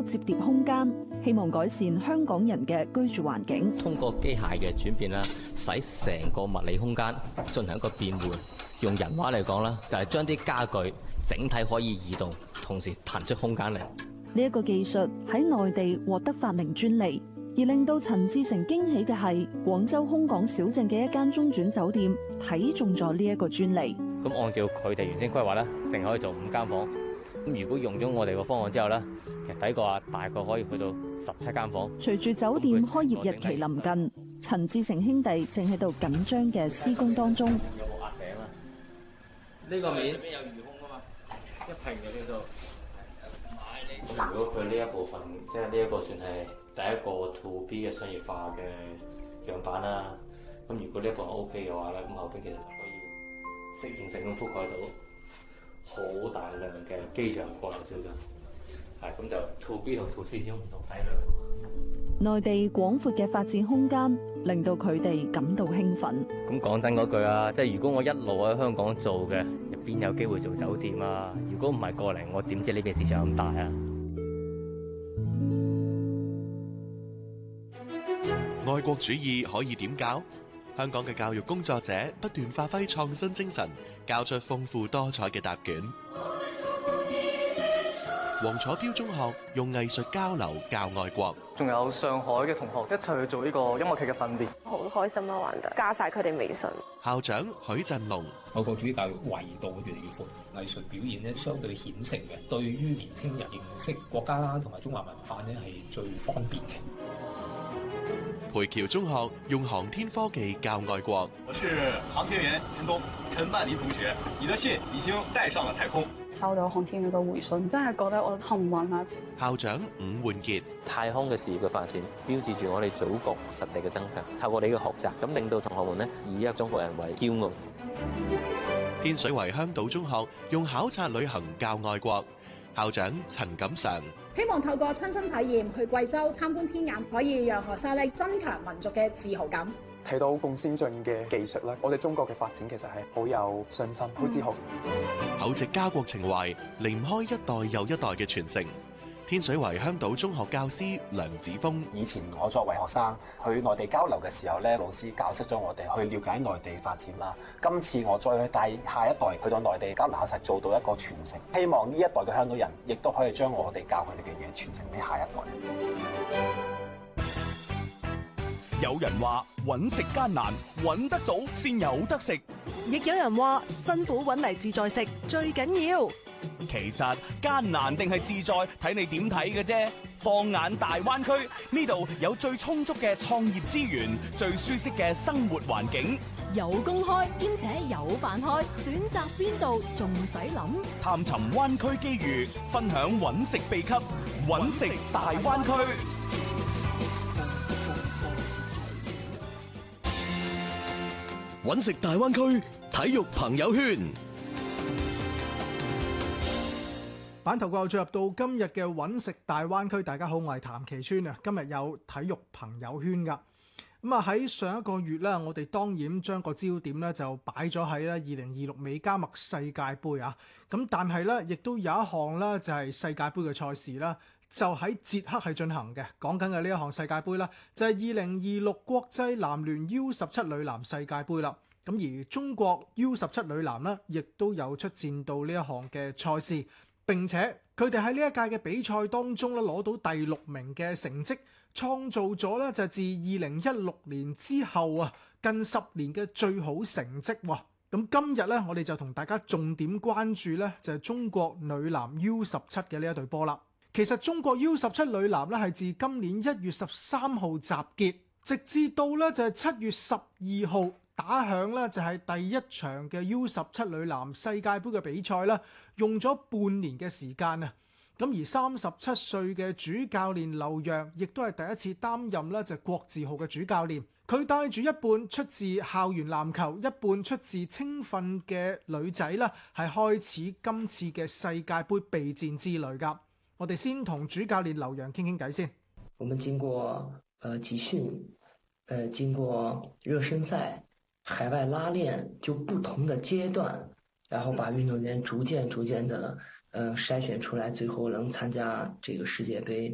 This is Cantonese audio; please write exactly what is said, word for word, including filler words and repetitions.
摺疊空間，希望改善香港人嘅居住環境。 通過機械嘅轉變啦，使成個物理空間進行一個變換。用人話嚟講啦，就係將啲家具整體可以移動，同時騰出空間嚟。 呢一個技術喺內地獲得發明專利，而令到陳志成驚喜嘅係，廣州空港小鎮嘅一間中轉酒店睇中咗呢一個專利。 咁按照佢哋原先規劃咧，淨可以做五間房。咁如果用咗我哋個方案之後咧，其實抵過啊，大概可以去到十七間房。 隨住酒店開業日期臨近，陳志成兄弟正喺度緊張嘅施工當中。 有冇壓頂啊？呢個面邊有餘空噶嘛？一平嘅呢度。咁如果佢呢一部分，即係呢一個算係第一個 to B 嘅商業化嘅樣板啦。咁如果呢一部分 OK 嘅話咧，咁後邊其實就可以適應性咁覆蓋到好大量嘅機場過流小鎮。係咁就 to B 同 to C 先唔同體量。 內地廣闊嘅發展空間令到佢哋感到興奮。 咁講真嗰句啊，即係如果我一路喺香港做嘅，入邊有機會做酒店啊？如果唔係過嚟，我點知呢邊市場咁大啊？ 愛國主義可以點教？香港嘅教育工作者不斷發揮創新精神，交出豐富多彩嘅答卷。黃楚標中學用藝術交流教愛國， 仲有上海嘅同學一齊去做呢個音樂劇嘅訓練， 好開心啊！玩得加晒佢哋微信。 校長許振龍， 愛國主義教育維度越嚟越闊，藝術表現咧相對顯性嘅，對於年青人認識國家啦同埋中華文化咧係最方便嘅。 培僑中學用航天科技教愛國。 我是航天員陳東，陳曼妮同學，你的信已經帶上了太空。 收到航天員嘅回信，真係覺得我幸運啊！ 校長伍煥傑， 太空嘅事業嘅發展，標誌住我哋祖國實力嘅增強。透過你嘅學習，咁令到同學們呢以一個中國人為驕傲。 天水圍香島中學用考察旅行教愛國。校長陳錦常， 希望透過親身體驗去貴州參觀天眼，可以讓學生咧增強民族嘅自豪感。 睇到咁先進嘅技術啦，我哋中國嘅發展其實係好有信心、好自豪。 厚植家國情懷，離唔開一代又一代嘅傳承。天水圍香島中學教師梁子峰， 以前我作為學生去內地交流嘅時候咧，老師教識咗我哋去了解內地發展啦。今次我再去帶下一代去到內地交流，實做到一個傳承。希望呢一代嘅香港人亦都可以將我哋教佢哋嘅嘢傳承俾下一代。 有人話揾食艱難，揾得到先有得食； 亦有人話辛苦揾嚟自在食最緊要。 其實艱難定係自在，睇你點睇嘅啫。放眼大灣區，呢度有最充足嘅創業資源，最舒適嘅生活環境， 有工開兼且有飯開，選擇邊度仲使諗？ 探尋灣區機遇，分享揾食秘笈，揾食大灣區。 揾食大灣區體育朋友圈。 版頭過後進入到今日嘅揾食大灣區，大家好，我係譚其川啊。今日有體育朋友圈噶，咁啊喺上一個月咧，我哋當然將個焦點咧就擺咗喺咧二零二六美加墨世界盃啊。咁但係咧，亦都有一項咧就係世界盃嘅賽事啦，就喺捷克係進行嘅。講緊嘅呢一項世界盃啦，就係二零二六國際籃聯 U 十七女籃世界盃啦。咁而中國 U 十七女籃呢，亦都有出戰到呢一項嘅賽事。並且佢哋喺呢一屆嘅比賽當中咧攞到第六名嘅成績，創造咗咧就自二零一六年之後啊近十年嘅最好成績喎。咁今日咧我哋就同大家重點關注咧就係中國女籃 U 十七嘅呢一隊波啦。其實中國 U 十七女籃咧係自今年一月十三號集結，直至到咧就係七月十二號。打響咧就係第一場嘅 U 十七女籃世界盃嘅比賽啦，用咗半年嘅時間啊。咁而三十七歲嘅主教練劉洋，亦都係第一次擔任咧就係國字號嘅主教練。佢帶住一半出自校園籃球，一半出自青訓嘅女仔啦，係開始今次嘅世界盃備戰之旅噶。我哋先同主教練劉洋傾傾偈先。 我們經過呃集訓，呃經過熱身賽。海外拉練就不同的階段，然後把運動員逐漸逐漸的，呃篩選出來，最後能參加這個世界盃。